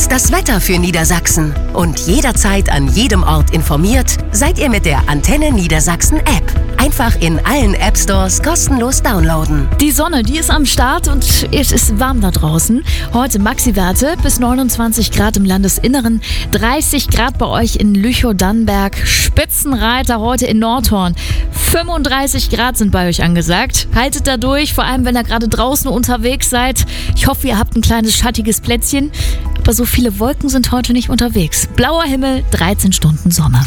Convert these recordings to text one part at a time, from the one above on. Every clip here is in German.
Jetzt das Wetter für Niedersachsen. Und jederzeit an jedem Ort informiert seid ihr mit der Antenne Niedersachsen App. Einfach in allen App Stores kostenlos downloaden. Die Sonne, die ist am Start und es ist warm da draußen. Heute Maxi-Werte bis 29 Grad im Landesinneren, 30 Grad bei euch in Lüchow-Dannenberg, Spitzenreiter heute in Nordhorn. 35 Grad sind bei euch angesagt. Haltet da durch, vor allem wenn ihr gerade draußen unterwegs seid. Ich hoffe, ihr habt ein kleines schattiges Plätzchen. Aber so viele Wolken sind heute nicht unterwegs. Blauer Himmel, 13 Stunden Sonne.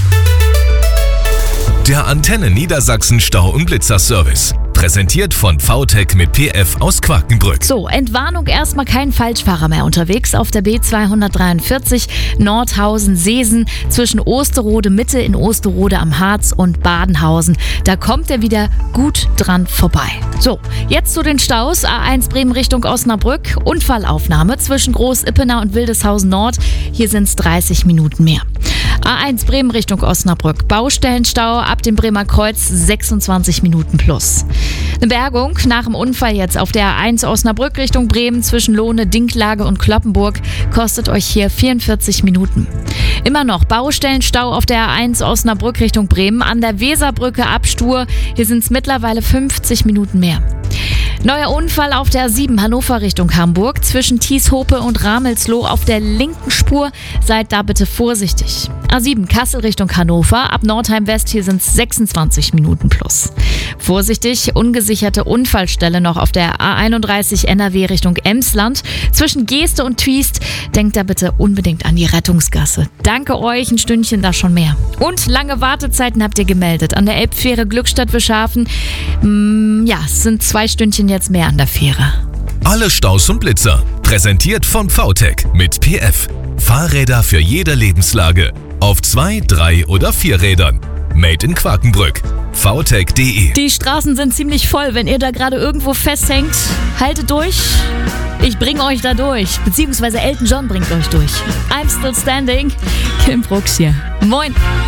Der Antenne Niedersachsen Stau- und Blitzerservice. Präsentiert von VTech mit PF aus Quakenbrück. So, Entwarnung, erstmal kein Falschfahrer mehr unterwegs auf der B243 Nordhausen-Seesen zwischen Osterode Mitte in Osterode am Harz und Badenhausen. Da kommt er wieder gut dran vorbei. So, jetzt zu den Staus. A1 Bremen Richtung Osnabrück. Unfallaufnahme zwischen Groß-Ippenau und Wildeshausen Nord. Hier sind es 30 Minuten mehr. A1 Bremen Richtung Osnabrück. Baustellenstau ab dem Bremer Kreuz 26 Minuten plus. Eine Bergung nach dem Unfall jetzt auf der A1 Osnabrück Richtung Bremen zwischen Lohne, Dinklage und Kloppenburg kostet euch hier 44 Minuten. Immer noch Baustellenstau auf der A1 Osnabrück Richtung Bremen an der Weserbrücke ab Stur. Hier sind es mittlerweile 50 Minuten mehr. Neuer Unfall auf der A7 Hannover Richtung Hamburg zwischen Tieshope und Ramelsloh auf der linken Spur. Seid da bitte vorsichtig. A7 Kassel Richtung Hannover ab Nordheim West, hier sind es 26 Minuten plus. Vorsichtig, ungesicherte Unfallstelle noch auf der A31 NRW Richtung Emsland zwischen Geeste und Twiest. Denkt da bitte unbedingt an die Rettungsgasse. Danke euch, ein Stündchen da schon mehr. Und lange Wartezeiten habt ihr gemeldet an der Elbfähre Glückstadt-Wischhafen. Es sind 2 Stündchen jetzt mehr an der Fähre. Alle Staus und Blitzer. Präsentiert von VTech mit PF. Fahrräder für jede Lebenslage. Auf 2, 3 oder 4 Rädern. Made in Quakenbrück. VTech.de. Die Straßen sind ziemlich voll. Wenn ihr da gerade irgendwo festhängt, haltet durch. Ich bringe euch da durch. Beziehungsweise Elton John bringt euch durch. I'm still standing. Kim Brooks hier. Moin.